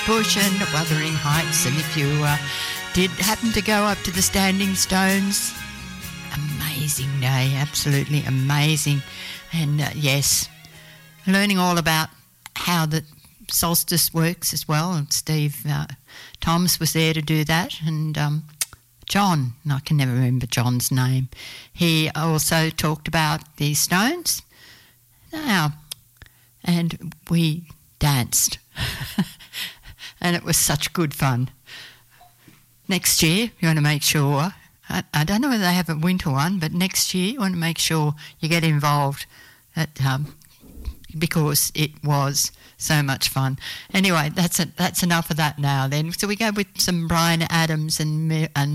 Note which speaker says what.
Speaker 1: Bush and Wuthering Heights. And if you did happen to go up to the Standing Stones, amazing day, absolutely amazing. And yes, learning all about how the solstice works as well. And Steve Thomas was there to do that. And John, I can never remember John's name, he also talked about the stones. Now, and we danced. And it was such good fun. Next year, you want to make sure, I don't know whether they have a winter one, but next year you want to make sure you get involved at, because it was so much fun. Anyway, that's enough of that now then. So we go with some Bryan Adams and